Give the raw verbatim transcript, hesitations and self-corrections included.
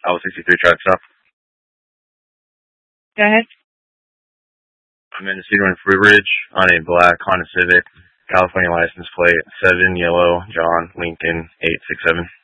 L sixty-three track stop. Go ahead. I'm in the Cedar Run Fruit Ridge on a black Honda Civic, California license plate, seven yellow John Lincoln eight six seven.